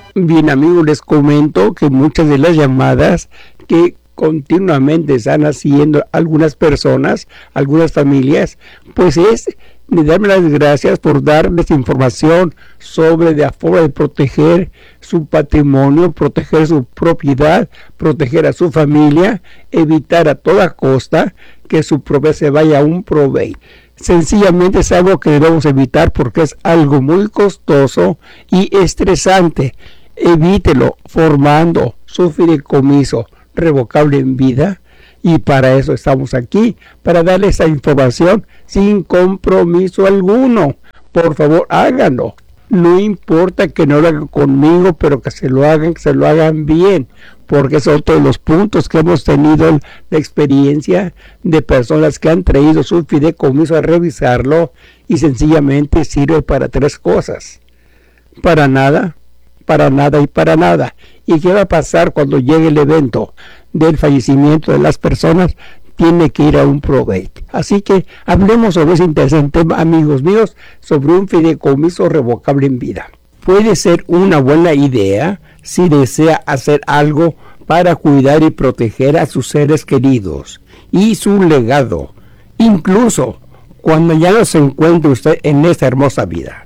Bien, amigos, les comento que muchas de las llamadas que continuamente están haciendo algunas personas, algunas familias, pues es de darme las gracias por darles información sobre la forma de proteger su patrimonio, proteger su propiedad, proteger a su familia, evitar a toda costa que su propiedad se vaya a un probate. Sencillamente es algo que debemos evitar porque es algo muy costoso y estresante. Evítelo formando su fideicomiso revocable en vida, y para eso estamos aquí, para darle esa información sin compromiso alguno. Por favor, háganlo. No importa que no lo hagan conmigo, pero que se lo hagan bien, porque es otro de los puntos que hemos tenido la experiencia de personas que han traído su fideicomiso a revisarlo y sencillamente sirve para tres cosas: para nada, para nada y para nada. ¿Y qué va a pasar cuando llegue el evento del fallecimiento de las personas? Tiene que ir a un probate. Así que hablemos sobre ese interesante tema, amigos míos, sobre un fideicomiso revocable en vida. Puede ser una buena idea si desea hacer algo para cuidar y proteger a sus seres queridos y su legado, incluso cuando ya no se encuentre usted en esta hermosa vida.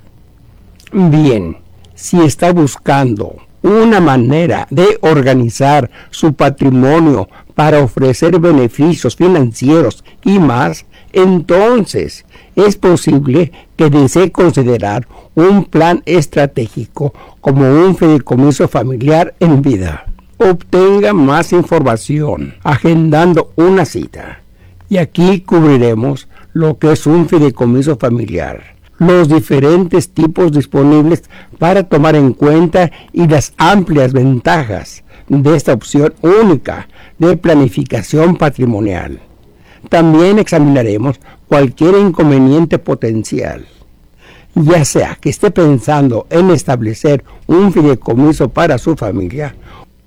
Bien, si está buscando una manera de organizar su patrimonio para ofrecer beneficios financieros y más, entonces es posible que desee considerar un plan estratégico como un fideicomiso familiar en vida. Obtenga más información agendando una cita. Y aquí cubriremos lo que es un fideicomiso familiar, los diferentes tipos disponibles para tomar en cuenta y las amplias ventajas de esta opción única de planificación patrimonial. También examinaremos cualquier inconveniente potencial, ya sea que esté pensando en establecer un fideicomiso para su familia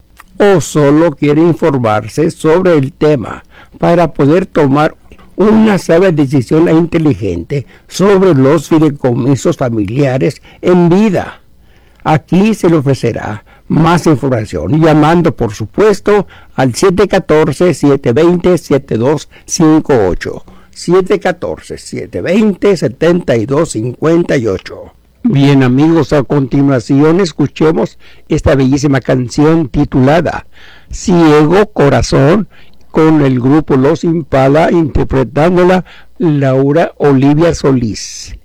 o solo quiere informarse sobre el tema para poder tomar una sabia decisión inteligente sobre los fideicomisos familiares en vida. Aquí se le ofrecerá más información llamando, por supuesto, al 714-720-7258. 714-720-7258. Bien, amigos, a continuación escuchemos esta bellísima canción titulada Ciego Corazón, con el grupo Los Impala, interpretándola Laura Olivia Solís.